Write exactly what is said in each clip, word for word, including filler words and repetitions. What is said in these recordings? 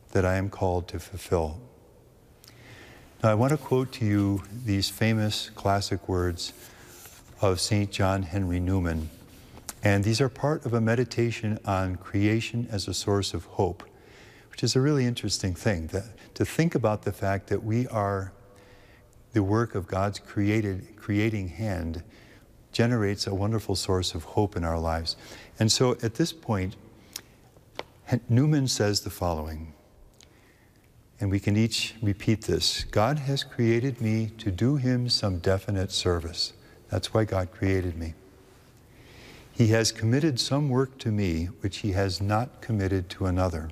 that I am called to fulfill. Now, I want to quote to you these famous classic words of Saint John Henry Newman, and these are part of a meditation on creation as a source of hope, which is a really interesting thing, that, to think about the fact that we are the work of God's created, creating hand generates a wonderful source of hope in our lives. And so at this point, Newman says the following, and we can each repeat this: God has created me to do him some definite service. That's why God created me. He has committed some work to me which he has not committed to another.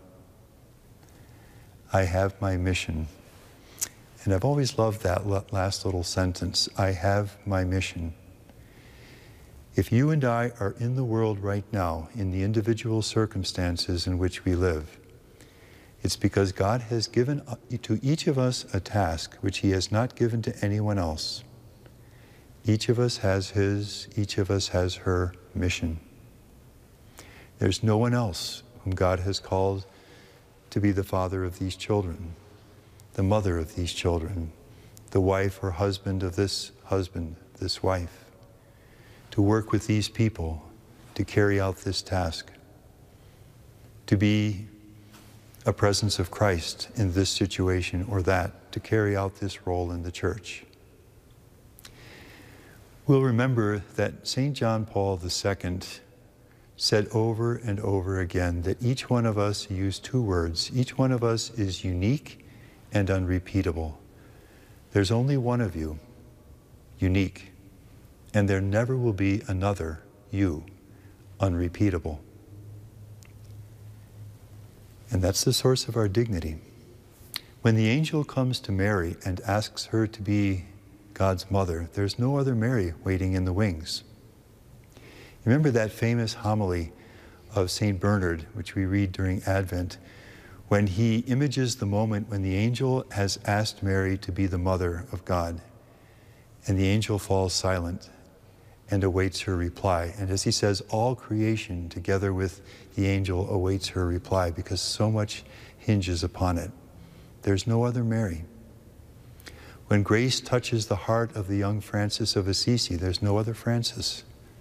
I have my mission. And I've always loved that last little sentence, I have my mission. If you and I are in the world right now, in the individual circumstances in which we live, it's because God has given to each of us a task which he has not given to anyone else. Each of us has his, each of us has her mission. There's no one else whom God has called to be the father of these children, the mother of these children, the wife or husband of this husband, this wife, to work with these people, to carry out this task, to be a presence of Christ in this situation or that, to carry out this role in the church. We'll remember that Saint John Paul the Second said over and over again that each one of us used two words. Each one of us is unique and unrepeatable. There's only one of you, unique, and there never will be another you, unrepeatable. And that's the source of our dignity. When the angel comes to Mary and asks her to be God's mother, there's no other Mary waiting in the wings. Remember that famous homily of Saint Bernard, which we read during Advent, when he images the moment when the angel has asked Mary to be the mother of God, and the angel falls silent and awaits her reply. And as he says, all creation together with the angel awaits her reply because so much hinges upon it. There's no other Mary. When grace touches the heart of the young Francis of Assisi, there's no other Francis.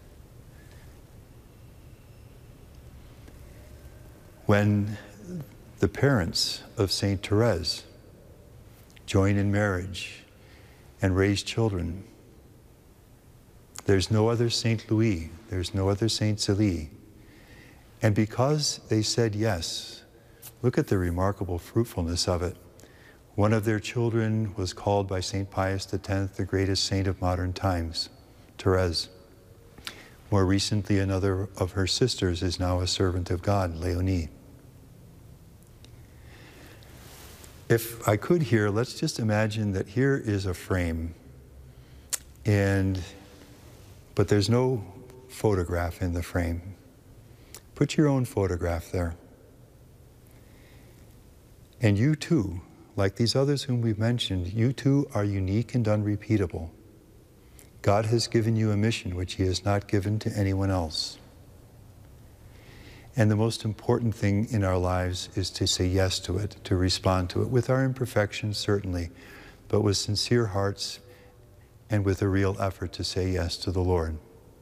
When the parents of Saint Therese join in marriage and raise children, there's no other Saint Louis, there's no other Saint Zélie. And because they said yes, look at the remarkable fruitfulness of it. One of their children was called by Saint Pius the Tenth the greatest saint of modern times, Therese. More recently, another of her sisters is now a servant of God, Léonie. If I could here, let's just imagine that here is a frame, and but there's no photograph in the frame. Put your own photograph there. And you too, like these others whom we've mentioned, you too are unique and unrepeatable. God has given you a mission which he has not given to anyone else. And the most important thing in our lives is to say yes to it, to respond to it, with our imperfections certainly, but with sincere hearts and with a real effort to say yes to the Lord.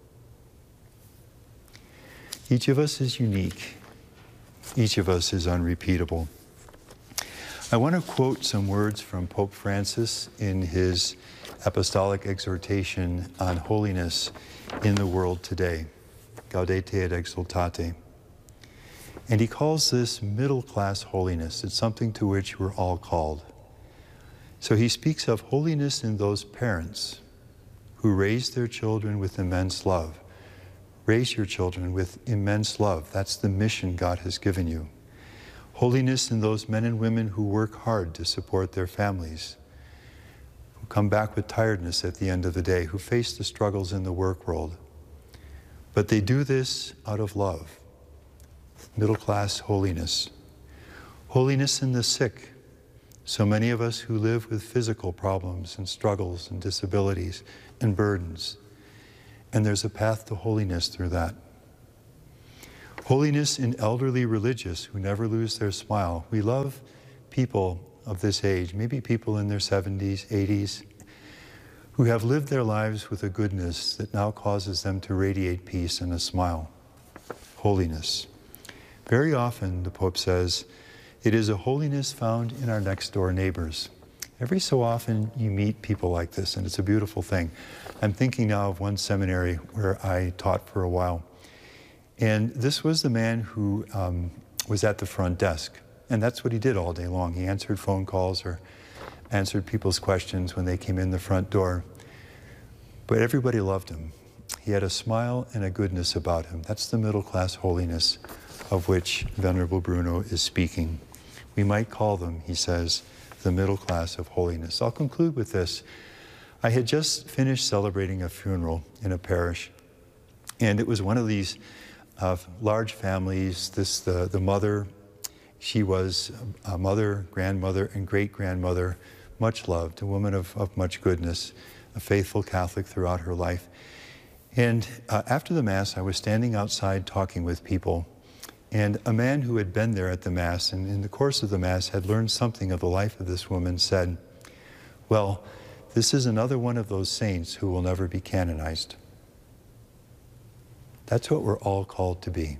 Each of us is unique. Each of us is unrepeatable. I want to quote some words from Pope Francis in his apostolic exhortation on holiness in the world today, Gaudete et Exsultate. And he calls this middle-class holiness. It's something to which we're all called. So he speaks of holiness in those parents who raise their children with immense love. Raise your children with immense love. That's the mission God has given you. Holiness in those men and women who work hard to support their families, who come back with tiredness at the end of the day, who face the struggles in the work world. But they do this out of love. Middle-class holiness. Holiness in the sick. So many of us who live with physical problems and struggles and disabilities and burdens. And there's a path to holiness through that. Holiness in elderly religious who never lose their smile. We love people of this age, maybe people in their seventies, eighties, who have lived their lives with a goodness that now causes them to radiate peace and a smile. Holiness. Very often, the Pope says, it is a holiness found in our next door neighbors. Every so often you meet people like this, and it's a beautiful thing. I'm thinking now of one seminary where I taught for a while. And this was the man who um, was at the front desk. And that's what he did all day long. He answered phone calls or answered people's questions when they came in the front door. But everybody loved him. He had a smile and a goodness about him. That's the middle-class holiness of which Venerable Bruno is speaking. We might call them, he says, the middle class of holiness. I'll conclude with this. I had just finished celebrating a funeral in a parish, and it was one of these uh, large families. This, the, the mother, she was a mother, grandmother, and great-grandmother, much loved, a woman of, of much goodness, a faithful Catholic throughout her life. And uh, after the Mass, I was standing outside talking with people, and a man who had been there at the Mass and in the course of the Mass had learned something of the life of this woman said, well, this is another one of those saints who will never be canonized. That's what we're all called to be.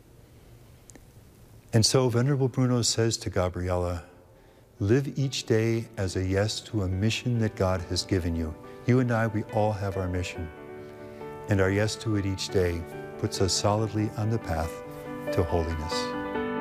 And so Venerable Bruno says to Gabriella, live each day as a yes to a mission that God has given you. You and I, we all have our mission. And our yes to it each day puts us solidly on the path to holiness.